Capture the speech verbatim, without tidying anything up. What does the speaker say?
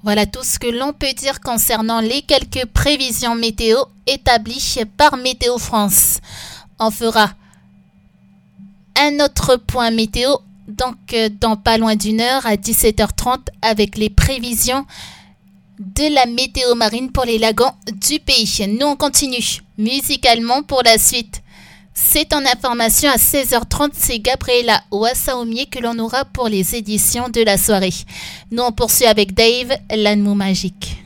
Voilà tout ce que l'on peut dire concernant les quelques prévisions météo établies par Météo France. On fera un autre point météo, donc dans pas loin d'une heure à dix-sept heures trente avec les prévisions de la météo marine pour les lagons du pays. Nous on continue musicalement pour la suite. C'est en information à seize heures trente, c'est Gabriela Ouassaoumier que l'on aura pour les éditions de la soirée. Nous on poursuit avec Dave, l'anneau magique.